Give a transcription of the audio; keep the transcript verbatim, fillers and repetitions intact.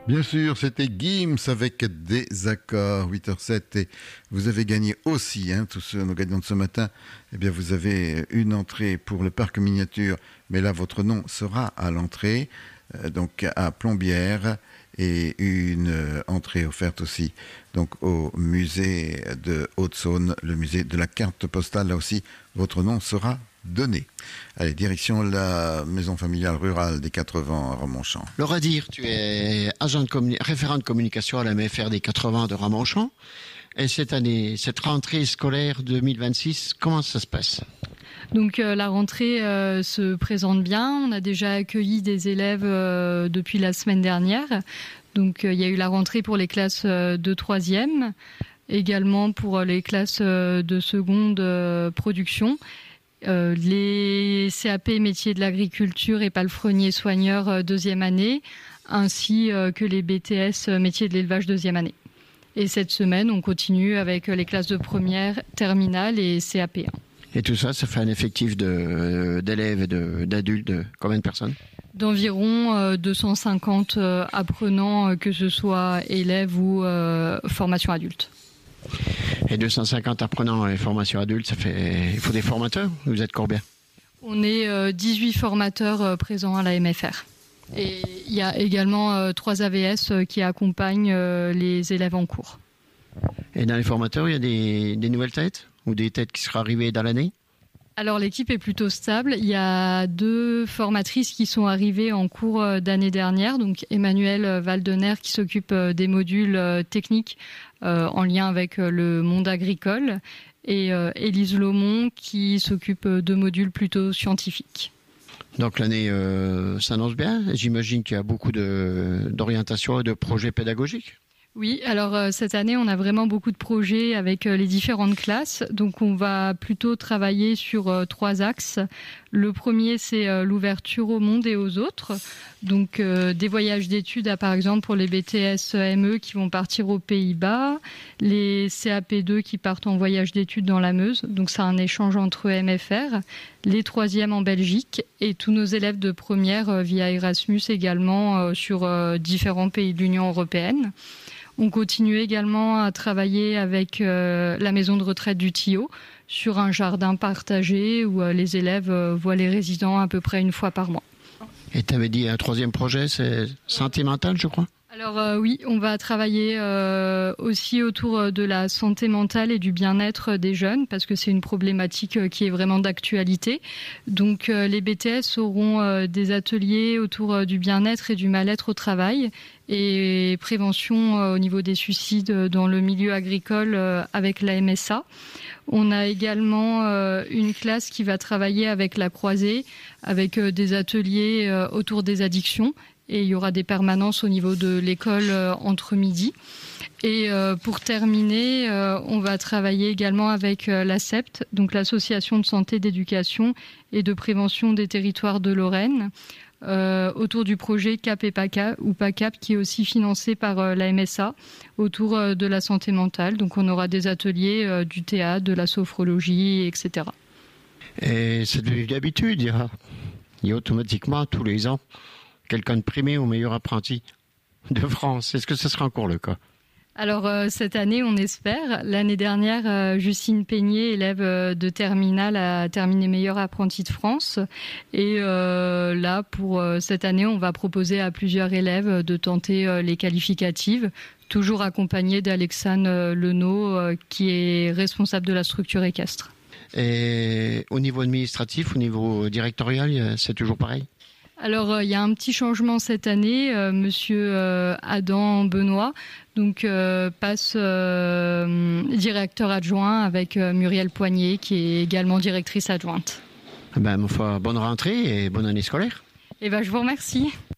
Bien sûr, c'était Gims avec des accords, huit heures sept, et vous avez gagné aussi, hein, tous ceux, nos gagnants de ce matin, eh bien vous avez une entrée pour le parc miniature, mais là votre nom sera à l'entrée, euh, donc à Plombières, et une euh, entrée offerte aussi donc au musée de Haute-Saône, le musée de la carte postale, là aussi votre nom sera donné. Allez, direction la maison familiale rurale des quatre-vents à Romontchamp. Laura Dire, tu es agent de communi- référent de communication à la M F R des quatre-vents de Romontchamp. Et cette année, cette rentrée scolaire deux mille vingt-six, comment ça se passe ? Donc euh, la rentrée euh, se présente bien. On a déjà accueilli des élèves euh, depuis la semaine dernière. Donc euh, il y a eu la rentrée pour les classes euh, de troisième, également pour les classes euh, de seconde euh, production. Euh, les C A P métiers de l'agriculture et palefrenier soigneur euh, deuxième année, ainsi euh, que les B T S euh, métiers de l'élevage deuxième année. Et cette semaine, on continue avec euh, les classes de première, terminale et C A P un. Et tout ça, ça fait un effectif de, d'élèves et de, d'adultes de combien de personnes ? D'environ euh, deux cent cinquante euh, apprenants, euh, que ce soit élèves ou euh, formation adulte. Et deux cent cinquante apprenants et formation adulte, ça fait, il faut des formateurs ? Vous êtes combien ? On est euh, dix-huit formateurs euh, présents à la M F R. Et il y a également euh, trois A V S euh, qui accompagnent euh, les élèves en cours. Et dans les formateurs, il y a des, des nouvelles têtes ? Ou des têtes qui seraient arrivées dans l'année ? Alors l'équipe est plutôt stable. Il y a deux formatrices qui sont arrivées en cours d'année dernière. Donc Emmanuelle Valdener qui s'occupe des modules techniques euh, en lien avec le monde agricole et euh, Élise Lomont qui s'occupe de modules plutôt scientifiques. Donc l'année euh, s'annonce bien. J'imagine qu'il y a beaucoup de, d'orientation et de projets pédagogiques. Oui, alors euh, cette année, on a vraiment beaucoup de projets avec euh, les différentes classes. Donc, on va plutôt travailler sur euh, trois axes. Le premier, c'est euh, l'ouverture au monde et aux autres. Donc, euh, des voyages d'études, à, par exemple, pour les B T S M E qui vont partir aux Pays-Bas, les C A P deux qui partent en voyage d'études dans la Meuse. Donc, c'est un échange entre M F R, les troisièmes en Belgique et tous nos élèves de première euh, via Erasmus également euh, sur euh, différents pays de l'Union européenne. On continue également à travailler avec euh, la maison de retraite du Tillot sur un jardin partagé où euh, les élèves euh, voient les résidents à peu près une fois par mois. Et tu avais dit un troisième projet, c'est santé mentale, je crois ? Alors euh, oui, on va travailler euh, aussi autour de la santé mentale et du bien-être des jeunes parce que c'est une problématique qui est vraiment d'actualité. Donc euh, les B T S auront euh, des ateliers autour euh, du bien-être et du mal-être au travail et prévention euh, au niveau des suicides dans le milieu agricole euh, avec la M S A. On a également euh, une classe qui va travailler avec la Croisée, avec euh, des ateliers euh, autour des addictions. Et il y aura des permanences au niveau de l'école euh, entre midi. Et euh, pour terminer, euh, on va travailler également avec euh, l'A C E P T, donc l'Association de santé, d'éducation et de prévention des territoires de Lorraine, euh, autour du projet CAP et PACAP, ou PACAP, qui est aussi financé par euh, la M S A, autour euh, de la santé mentale. Donc on aura des ateliers euh, du théâtre, de la sophrologie, et cetera. Et c'est devenu d'habitude, il y a, il y a automatiquement tous les ans quelqu'un de primé au meilleur apprenti de France. Est-ce que ce sera encore le cas ? Alors euh, cette année, on espère. L'année dernière, euh, Justine Peigné, élève euh, de terminale, a terminé meilleure apprentie de France. Et euh, là, pour euh, cette année, on va proposer à plusieurs élèves de tenter euh, les qualificatives, toujours accompagnés d'Alexandre euh, Lenot, euh, qui est responsable de la structure équestre. Et au niveau administratif, au niveau directorial, c'est toujours pareil ? Alors, il euh, y a un petit changement cette année. Euh, monsieur euh, Adam Benoît donc, euh, passe euh, directeur adjoint avec euh, Muriel Poignet, qui est également directrice adjointe. Ben, ma foi, bonne rentrée et bonne année scolaire. Eh ben, je vous remercie.